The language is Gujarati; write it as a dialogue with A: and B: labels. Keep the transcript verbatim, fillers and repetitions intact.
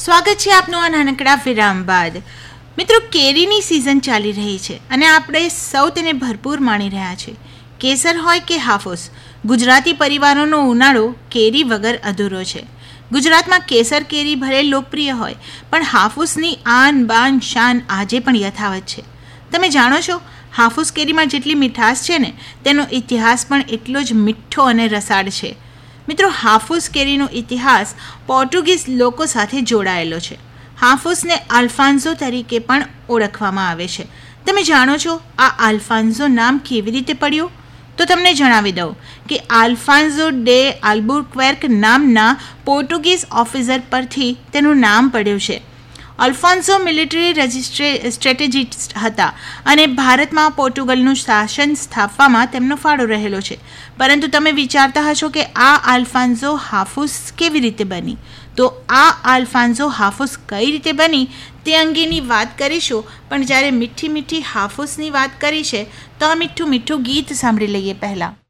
A: સ્વાગત છે આપનું આ નાનકડા વિરામ બાદ. મિત્રો, કેરીની સિઝન ચાલી રહી છે અને આપણે સૌ તેને ભરપૂર માણી રહ્યા છે. કેસર હોય કે હાફૂસ, ગુજરાતી પરિવારોનો ઉનાળો કેરી વગર અધૂરો છે. ગુજરાતમાં કેસર કેરી ભલે લોકપ્રિય હોય, પણ હાફૂસની આન બાન શાન આજે પણ યથાવત છે. તમે જાણો છો, હાફૂસ કેરીમાં જેટલી મીઠાશ છે ને, તેનો ઇતિહાસ પણ એટલો જ મીઠો અને રસાળ છે. મિત્રો, હાફૂસ કેરીનો ઇતિહાસ પોર્ટુગીઝ લોકો સાથે જોડાયેલો છે. હાફૂસને આલ્ફાન્સો તરીકે પણ ઓળખવામાં આવે છે. તમે જાણો છો આ આલ્ફાન્સો નામ કેવી રીતે પડ્યું? તો તમને જણાવી દઉં કે આલ્ફાન્સો ડે આલ્બુક્વેર્ક નામના પોર્ટુગીઝ ઓફિસર પરથી તેનું નામ પડ્યું છે. અલ્ફોન્સો મિલિટરી રજિસ્ટ્રે સ્ટ્રેટેજિસ્ટ હતા અને ભારતમાં પોર્ટુગલનું શાસન સ્થાપવામાં તેમનો ફાળો રહેલો છે. પરંતુ તમે વિચારતા હશો કે આ આલ્ફાન્સો હાફૂસ કેવી રીતે બની? તો આ આલ્ફાન્સો હાફૂસ કઈ રીતે બની તે અંગેની વાત કરીશું. પણ જ્યારે મીઠી મીઠી હાફૂસની વાત કરી છે, તો આ મીઠું મીઠું ગીત સાંભળી લઈએ પહેલાં.